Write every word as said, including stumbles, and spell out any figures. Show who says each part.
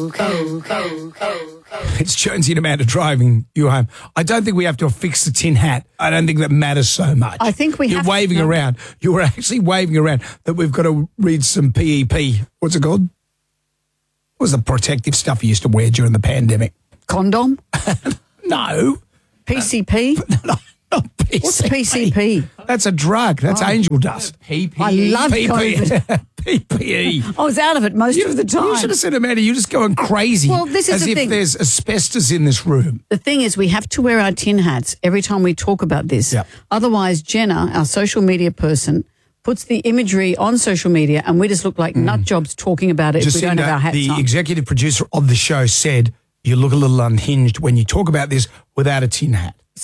Speaker 1: co, co, co, co.
Speaker 2: It's Jonesy and Amanda driving you home. I don't think we have to affix the tin hat. I don't think that matters so much.
Speaker 3: I think we
Speaker 2: You're
Speaker 3: have to-
Speaker 2: waving
Speaker 3: no.
Speaker 2: around. You were actually waving around that we've got to read some P E P. What's it called? What was the protective stuff you used to wear during the pandemic?
Speaker 3: Condom?
Speaker 2: No.
Speaker 3: P C P?
Speaker 2: No, not P C P.
Speaker 3: What's P C P?
Speaker 2: That's a drug. That's angel dust.
Speaker 1: P P E.
Speaker 3: I love COVID.
Speaker 2: P P E.
Speaker 3: I was out of it most of the time.
Speaker 2: You should have said, Amanda, you're just going crazy.
Speaker 3: Well, this is
Speaker 2: as
Speaker 3: the
Speaker 2: if
Speaker 3: thing.
Speaker 2: there's asbestos in this room.
Speaker 3: The thing is, we have to wear our tin hats every time we talk about this.
Speaker 2: Yep.
Speaker 3: Otherwise, Jenna, our social media person, puts the imagery on social media and we just look like nut jobs talking about it if we don't have our hats
Speaker 2: the
Speaker 3: on.
Speaker 2: executive producer of the show said you look a little unhinged when you talk about this without a tin hat.